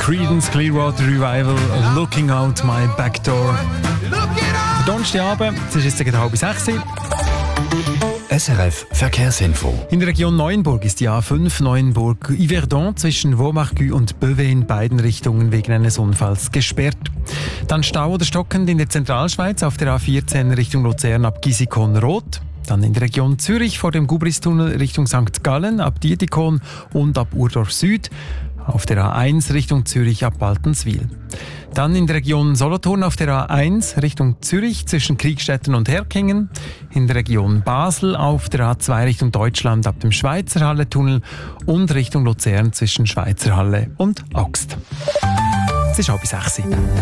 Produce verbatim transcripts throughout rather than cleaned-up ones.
Creedence Clearwater Revival, Looking Out My Backdoor. Donnerstagabend, es ist jetzt halb sechs. S R F Verkehrsinfo. In der Region Neuenburg ist die A fünf Neuenburg-Yverdon zwischen Vaumargues und Beauvais in beiden Richtungen wegen eines Unfalls gesperrt. Dann Stau oder stockend in der Zentralschweiz auf der A vierzehn Richtung Luzern ab Gisikon-Rot. Dann in der Region Zürich vor dem Gubristunnel Richtung Sankt Gallen ab Dietikon und ab Urdorf Süd. Auf der A eins Richtung Zürich ab Baltenswil. Dann in der Region Solothurn auf der A eins Richtung Zürich zwischen Kriegstetten und Herkingen. In der Region Basel auf der A zwei Richtung Deutschland ab dem Schweizerhalle-Tunnel und Richtung Luzern zwischen Schweizerhalle und Augst. Es ist halb sechs.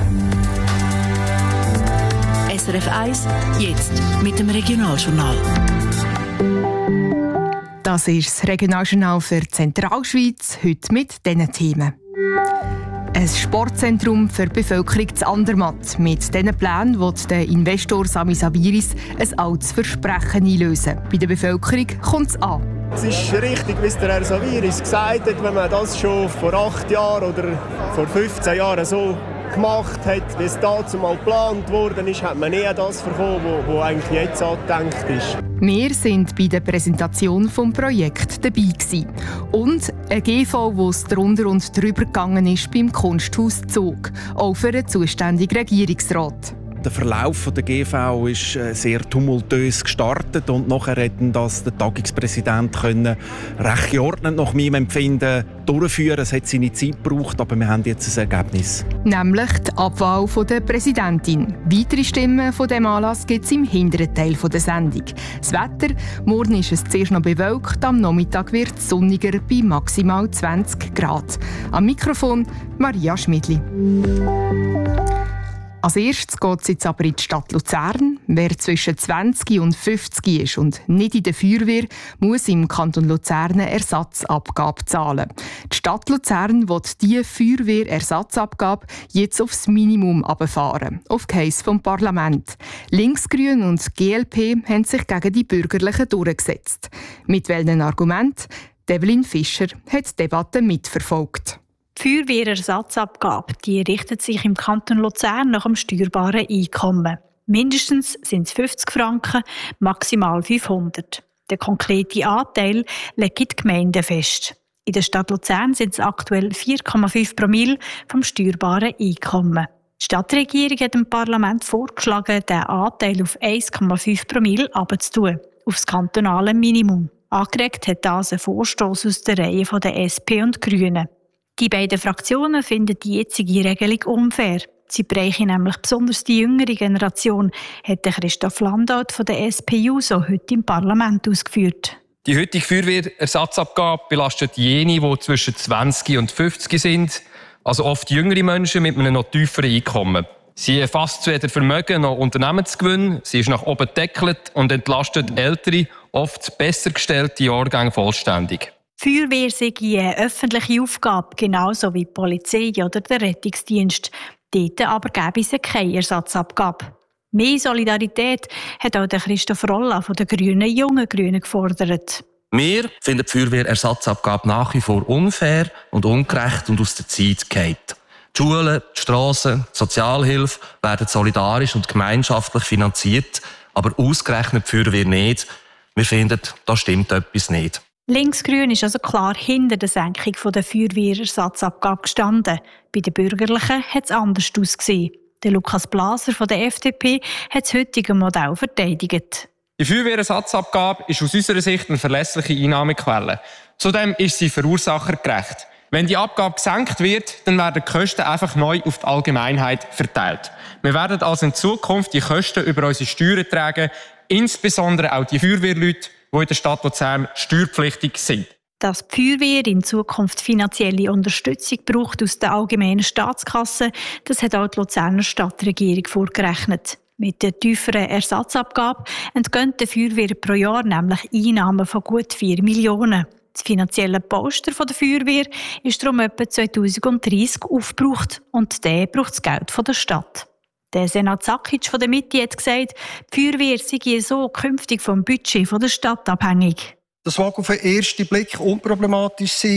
S R F eins, jetzt mit dem Regionaljournal. Das ist das Regionaljournal für die Zentralschweiz, heute mit diesen Themen. Ein Sportzentrum für die Bevölkerung zu Andermatt. Mit diesen Plänen will der Investor Sami Sabiris ein altes Versprechen einlösen. Bei der Bevölkerung kommt es an. Es ist richtig, wie der Herr Sabiris gesagt hat, wenn man das schon vor acht Jahren oder vor fünfzehn Jahren so gemacht hat, wie es dazu mal geplant worden ist, hat man nie das bekommen, was eigentlich jetzt angedenkt ist. Wir sind bei der Präsentation des Projekts dabei gewesen. Und ein G V, wo es drunter und drüber gegangen ist beim Kunsthaus Zug, auch für den zuständigen Regierungsrat. Der Verlauf der G V ist sehr tumultös gestartet und nachher hätten das der Tagungspräsident können recht geordnet nach meinem Empfinden durchführen. Es hat seine Zeit gebraucht, aber wir haben jetzt ein Ergebnis. Nämlich die Abwahl der Präsidentin. Weitere Stimmen von diesem Anlass gibt es im hinteren Teil der Sendung. Das Wetter: morgen ist es zuerst noch bewölkt, am Nachmittag wird es sonniger bei maximal zwanzig Grad. Am Mikrofon Maria Schmidli. Als erstes geht es jetzt aber in die Stadt Luzern. Wer zwischen zwanzig und fünfzig ist und nicht in der Feuerwehr, muss im Kanton Luzern eine Ersatzabgabe zahlen. Die Stadt Luzern will diese Feuerwehrersatzabgabe jetzt aufs Minimum herunterfahren, auf Geheiss vom Parlament. Linksgrün und G L P haben sich gegen die Bürgerlichen durchgesetzt. Mit welchen Argumenten? Evelyn Fischer hat die Debatte mitverfolgt. Die Feuerwehrersatzabgabe die richtet sich im Kanton Luzern nach dem steuerbaren Einkommen. Mindestens sind es fünfzig Franken, maximal fünfhundert. Der konkrete Anteil legt die Gemeinden fest. In der Stadt Luzern sind es aktuell vier Komma fünf Promille vom steuerbaren Einkommen. Die Stadtregierung hat dem Parlament vorgeschlagen, den Anteil auf eins Komma fünf Promille herabzutun, auf das kantonale Minimum. Angeregt hat das ein Vorstoss aus der Reihe der S P und Grünen. Die beiden Fraktionen finden die jetzige Regelung unfair. Sie bereichen nämlich besonders die jüngere Generation, hat Christoph Landolt von der S P U S O heute im Parlament ausgeführt. Die heutige Feuerwehrersatzabgabe belastet jene, die zwischen zwanzig und fünfzig sind, also oft jüngere Menschen mit einem noch tieferen Einkommen. Sie erfasst weder Vermögen noch Unternehmensgewinn, sie ist nach oben gedeckelt und entlastet ältere, oft besser gestellte Jahrgänge vollständig. Feuerwehr sei eine öffentliche Aufgabe, genauso wie die Polizei oder der Rettungsdienst. Dort aber gäbe es keine Ersatzabgabe. Mehr Solidarität hat auch Christoph Rolla von den Grünen Jungen Grünen gefordert. Wir finden die Feuerwehrersatzabgabe nach wie vor unfair und ungerecht und aus der Zeit gefallen. Die Schulen, die Strassen, die Sozialhilfe werden solidarisch und gemeinschaftlich finanziert, aber ausgerechnet die Feuerwehr nicht. Wir finden, da stimmt etwas nicht. Linksgrün ist also klar hinter der Senkung der Feuerwehrersatzabgabe gestanden. Bei den Bürgerlichen hat es anders ausgesehen. Der Lukas Blaser von der F D P hat das heutige Modell verteidigt. Die Feuerwehrersatzabgabe ist aus unserer Sicht eine verlässliche Einnahmequelle. Zudem ist sie verursachergerecht. Wenn die Abgabe gesenkt wird, dann werden die Kosten einfach neu auf die Allgemeinheit verteilt. Wir werden also in Zukunft die Kosten über unsere Steuern tragen, insbesondere auch die Feuerwehrleute, die in der Stadt Luzern steuerpflichtig sind. Dass die Feuerwehr in Zukunft finanzielle Unterstützung braucht aus der allgemeinen Staatskasse, das hat auch die Luzerner Stadtregierung vorgerechnet. Mit der tieferen Ersatzabgabe entgehen der Feuerwehr pro Jahr nämlich Einnahmen von gut vier Millionen. Das finanzielle Polster der Feuerwehr ist darum etwa zweitausenddreißig aufgebraucht und der braucht das Geld von der Stadt. Der Senat Sakic von der Mitte hat gesagt, die Feuerwehr sei so künftig vom Budget der Stadt abhängig. Das mag auf den ersten Blick unproblematisch sein.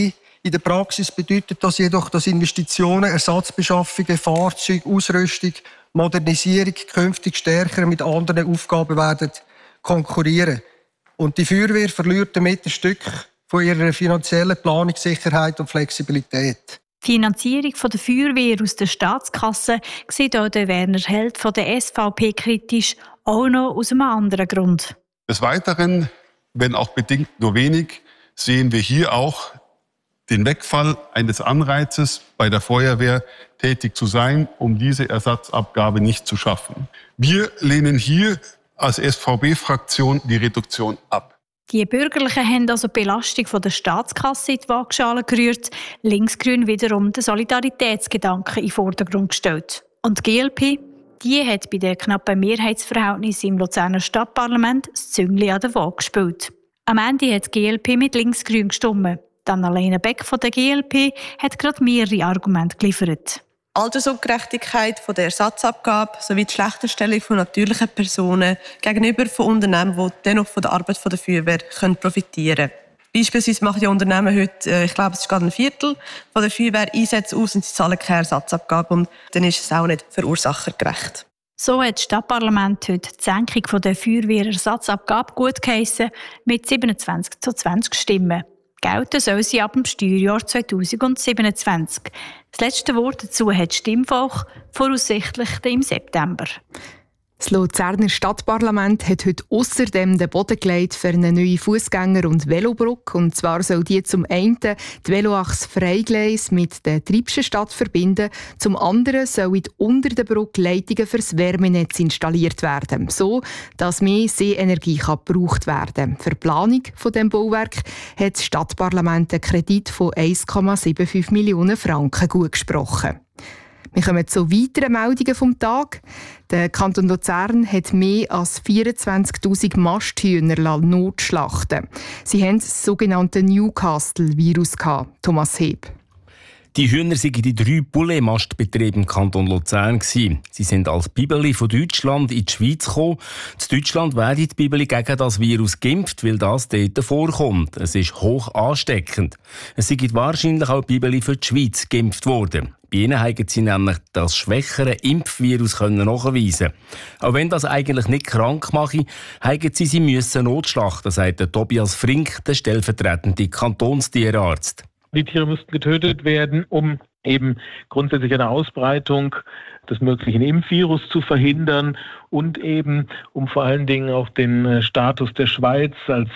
In der Praxis bedeutet das jedoch, dass Investitionen, Ersatzbeschaffungen, Fahrzeuge, Ausrüstung, Modernisierung künftig stärker mit anderen Aufgaben werden konkurrieren. Und die Feuerwehr verliert damit ein Stück von ihrer finanziellen Planungssicherheit und Flexibilität. Die Finanzierung der Feuerwehr aus der Staatskasse sieht auch der Werner Held von der S V P kritisch, auch noch aus einem anderen Grund. Des Weiteren, wenn auch bedingt nur wenig, sehen wir hier auch den Wegfall eines Anreizes, bei der Feuerwehr tätig zu sein, um diese Ersatzabgabe nicht zu schaffen. Wir lehnen hier als S V B-Fraktion die Reduktion ab. Die Bürgerlichen haben also die Belastung der Staatskasse in die Waagschale gerührt, Linksgrün wiederum den Solidaritätsgedanken in den Vordergrund gestellt. Und die G L P, die hat bei den knappen Mehrheitsverhältnissen im Luzerner Stadtparlament das Züngli an der Waage gespielt. Am Ende hat die G L P mit Linksgrün gestimmt. Dann Alena Beck von der G L P hat gerade mehrere Argumente geliefert. Altersungerechtigkeit von der Ersatzabgabe sowie die Schlechterstellung von natürlichen Personen gegenüber von Unternehmen, die dennoch von der Arbeit der Feuerwehr profitieren können. Beispielsweise machen die Unternehmen heute, ich glaube, es ist gerade ein Viertel von der Feuerwehr Einsätze aus und sie zahlen keine Ersatzabgabe. Und dann ist es auch nicht verursachergerecht. So hat das Stadtparlament heute die Senkung der Feuerwehrersatzabgabe gutgeheissen mit siebenundzwanzig zu zwanzig Stimmen. Gelten soll sie ab dem Steuerjahr zweitausendsiebenundzwanzig. Das letzte Wort dazu hat das Stimmvolk, voraussichtlich im September. Das Luzerner Stadtparlament hat heute ausserdem den Boden gelegt für eine neue Fußgänger- und Velobrücke. Und zwar soll die zum einen die Veloachse Freigleis mit der Triebsche-Stadt verbinden, zum anderen sollen unter der Brücke Leitungen für das Wärmenetz installiert werden, so dass mehr Seenergie gebraucht werden kann. Für die Planung von dem Bauwerk hat das Stadtparlament einen Kredit von eins Komma fünfundsiebzig Millionen Franken gut gesprochen. Wir kommen zu weiteren Meldungen vom Tag. Der Kanton Luzern hat mehr als vierundzwanzigtausend Masthühner notschlachten. Sie haben das sogenannte Newcastle-Virus. Thomas Heb. Die Hühner waren die drei Poulet-Mastbetriebe im Kanton Luzern. Sie sind als Bibeli von Deutschland in die Schweiz gekommen. In Deutschland werden die Bibeli gegen das Virus geimpft, weil das dort vorkommt. Es ist hoch ansteckend. Es sind wahrscheinlich auch Bibeli für die Schweiz geimpft worden. Bei ihnen haben sie nämlich das schwächere Impfvirus nachweisen. Auch wenn das eigentlich nicht krank mache, haben sie sie müssen notschlachten, sagt Tobias Frink, der stellvertretende Kantonstierarzt. Die Tiere müssten getötet werden, um eben grundsätzlich eine Ausbreitung des möglichen Impfvirus zu verhindern und eben um vor allen Dingen auch den Status der Schweiz als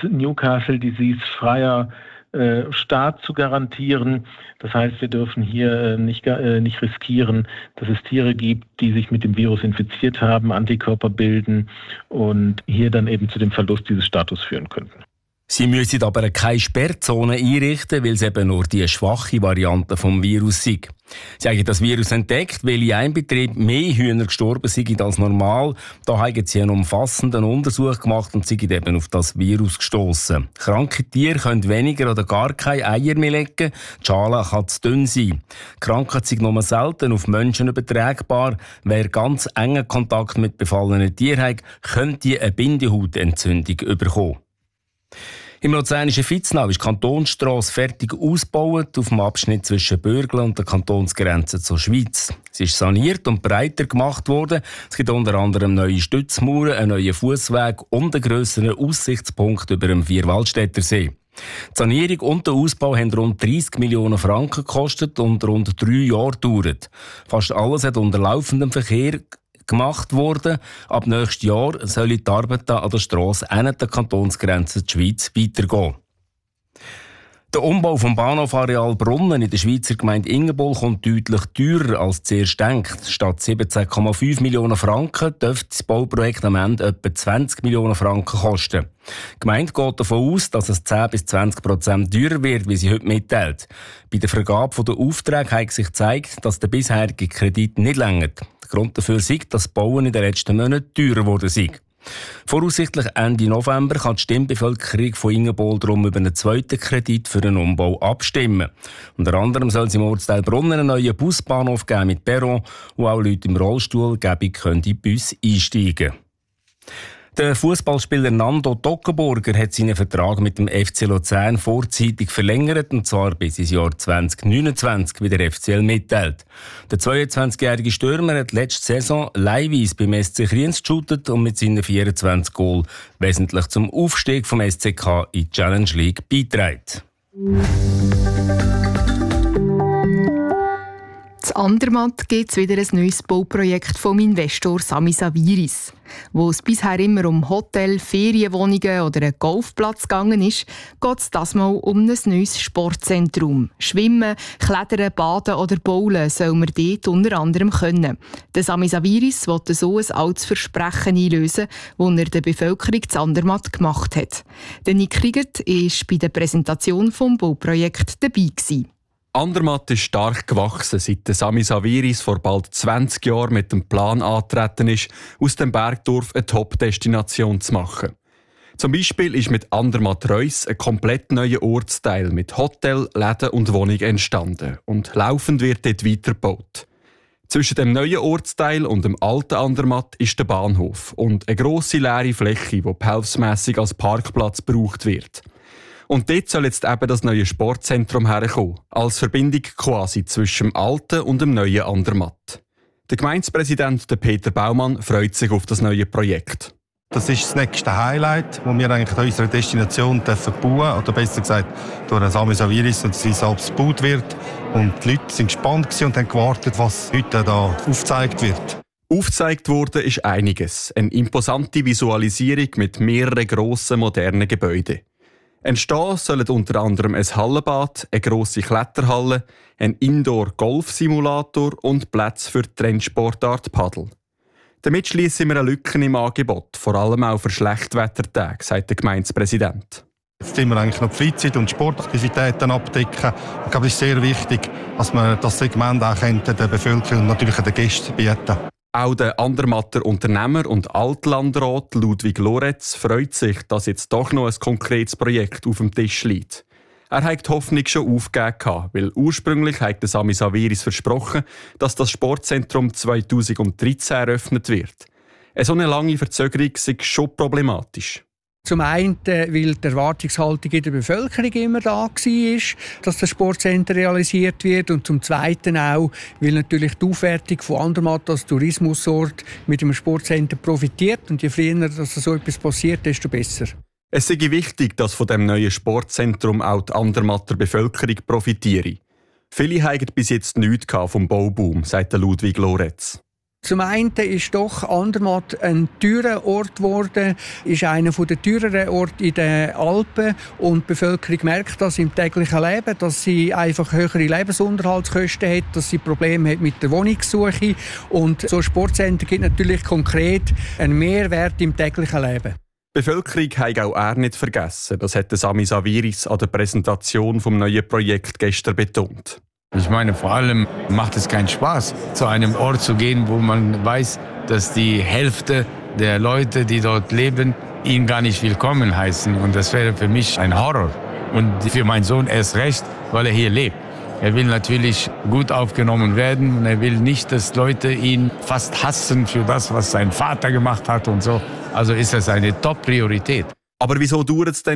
Newcastle-Disease-freier äh, Staat zu garantieren. Das heißt, wir dürfen hier äh, nicht, äh, nicht riskieren, dass es Tiere gibt, die sich mit dem Virus infiziert haben, Antikörper bilden und hier dann eben zu dem Verlust dieses Status führen könnten. Sie müssen aber keine Sperrzone einrichten, weil es eben nur die schwache Variante des Virus ist. Sie haben das Virus entdeckt, weil in einem Betrieb mehr Hühner gestorben sind als normal. Da haben sie einen umfassenden Untersuch gemacht und sind eben auf das Virus gestossen. Kranke Tiere können weniger oder gar keine Eier mehr legen. Die Schale kann zu dünn sein. Die Krankheit sind nur selten auf Menschen übertragbar. Wer ganz engen Kontakt mit befallenen Tieren hat, könnte eine Bindehautentzündung bekommen. Im luzernischen Vitznau ist die Kantonsstrasse fertig ausgebaut auf dem Abschnitt zwischen Bürglen und der Kantonsgrenze zur Schweiz. Sie ist saniert und breiter gemacht worden. Es gibt unter anderem neue Stützmauern, einen neuen Fussweg und einen grösseren Aussichtspunkt über dem Vierwaldstättersee. Die Sanierung und der Ausbau haben rund dreissig Millionen Franken gekostet und rund drei Jahre gedauert. Fast alles hat unter laufendem Verkehr gemacht worden. Ab nächstes Jahr sollen die Arbeiten an der Strasse an der Kantonsgrenze der Schweiz weitergehen. Der Umbau vom Bahnhofareal Brunnen in der Schweizer Gemeinde Ingebol kommt deutlich teurer als zuerst gedacht. Statt siebzehn Komma fünf Millionen Franken dürfte das Bauprojekt am Ende etwa zwanzig Millionen Franken kosten. Die Gemeinde geht davon aus, dass es zehn bis zwanzig Prozent teurer wird, wie sie heute mitteilt. Bei der Vergabe der Aufträge hat sich gezeigt, dass der bisherige Kredit nicht reicht. Der Grund dafür ist, dass das Bauen in den letzten Monaten teurer geworden ist. Voraussichtlich Ende November kann die Stimmbevölkerung von Ingebol darum über einen zweiten Kredit für den Umbau abstimmen. Unter anderem soll es im Ortsteil Brunnen einen neuen Busbahnhof geben mit Perron, wo auch Leute im Rollstuhl gäbig können in die Bus einsteigen. Der Fußballspieler Nando Toggenburger hat seinen Vertrag mit dem F C Luzern vorzeitig verlängert, und zwar bis ins Jahr zwanzig neunundzwanzig, wie der F C L mitteilt. Der zweiundzwanzigjährige Stürmer hat letzte Saison leihweise beim S C Kriens geshootet und mit seinen vierundzwanzig Goal wesentlich zum Aufstieg vom S C K in die Challenge League beigetragen. In Andermatt gibt es wieder ein neues Bauprojekt vom Investor Sami Saviris. Wo es bisher immer um Hotel, Ferienwohnungen oder einen Golfplatz gegangen ist, geht es dieses Mal um ein neues Sportzentrum. Schwimmen, Klettern, Baden oder Bowlen soll man dort unter anderem können. Der Sami Saviris wollte so ein altes Versprechen einlösen, das er der Bevölkerung in Andermatt gemacht hat. Der Nick Riegert war bei der Präsentation des Bauprojekts dabei gewesen. Andermatt ist stark gewachsen, seit der Sami Saviris vor bald zwanzig Jahren mit dem Plan angetreten ist, aus dem Bergdorf eine Top-Destination zu machen. Zum Beispiel ist mit Andermatt-Reuss ein komplett neuer Ortsteil mit Hotel, Läden und Wohnung entstanden. Und laufend wird dort weitergebaut. Zwischen dem neuen Ortsteil und dem alten Andermatt ist der Bahnhof und eine grosse leere Fläche, die behelfsmässig als Parkplatz gebraucht wird. Und dort soll jetzt eben das neue Sportzentrum herkommen, als Verbindung quasi zwischen dem alten und dem neuen Andermatt. Der Gemeindepräsident, der Peter Baumann, freut sich auf das neue Projekt. Das ist das nächste Highlight, das wir eigentlich an unserer Destination dürfen bauen, oder besser gesagt durch den Sami Saviris und sein Alps gebaut wird. Und die Leute sind gespannt und haben gewartet, was heute da aufgezeigt wird. Aufgezeigt wurde ist einiges. Eine imposante Visualisierung mit mehreren grossen, modernen Gebäuden. Entstehen sollen unter anderem ein Hallenbad, eine grosse Kletterhalle, ein Indoor-Golf-Simulator und Plätze für die Trendsportart Paddel. Damit schliessen wir eine Lücke im Angebot, vor allem auch für Schlechtwettertage, sagt der Gemeindepräsident. Jetzt wollen wir eigentlich noch Freizeit- und Sportaktivitäten abdecken. Ich glaube, es ist sehr wichtig, dass man das Segment auch der Bevölkerung und natürlich den Gästen bieten. Auch der Andermatter Unternehmer und Altlandrat Ludwig Loretz freut sich, dass jetzt doch noch ein konkretes Projekt auf dem Tisch liegt. Er hat die Hoffnung schon aufgegeben, weil ursprünglich hat der Sami Saviris versprochen, dass das Sportzentrum zweitausenddreizehn eröffnet wird. Eine so eine lange Verzögerung ist schon problematisch. Zum einen, weil die Erwartungshaltung in der Bevölkerung immer da war, dass das Sportcenter realisiert wird. Und zum Zweiten auch, weil natürlich die Aufwertung von Andermatt als Tourismusort mit dem Sportcenter profitiert. Und je früher dass so etwas passiert, desto besser. Es ist wichtig, dass von dem neuen Sportzentrum auch die Andermatter Bevölkerung profitiere. Viele haben bis jetzt nichts vom Bauboom, sagt Ludwig Loretz. Zum einen ist doch Andermatt ein teurer Ort geworden, ist einer der teureren Orte in den Alpen, und die Bevölkerung merkt das im täglichen Leben, dass sie einfach höhere Lebensunterhaltskosten hat, dass sie Probleme hat mit der Wohnungssuche, und so ein Sportcenter gibt natürlich konkret einen Mehrwert im täglichen Leben. Die Bevölkerung hat auch er nicht vergessen, das hat Sami Saviris an der Präsentation vom neuen Projekt gestern betont. Ich meine, vor allem macht es keinen Spaß, zu einem Ort zu gehen, wo man weiß, dass die Hälfte der Leute, die dort leben, ihn gar nicht willkommen heißen. Und das wäre für mich ein Horror. Und für meinen Sohn erst recht, weil er hier lebt. Er will natürlich gut aufgenommen werden und er will nicht, dass Leute ihn fast hassen für das, was sein Vater gemacht hat und so. Also ist das eine Top-Priorität. Aber wieso dauert es denn